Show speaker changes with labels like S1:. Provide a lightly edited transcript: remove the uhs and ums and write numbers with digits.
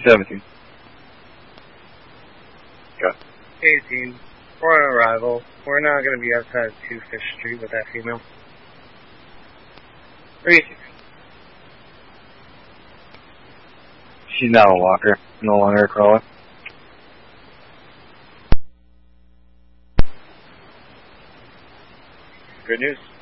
S1: 17. Go.
S2: 18. For an arrival. We're not going to be outside of 2 Fish Street with that female.
S1: 36. She's now a walker, no longer a crawler.
S3: Good news.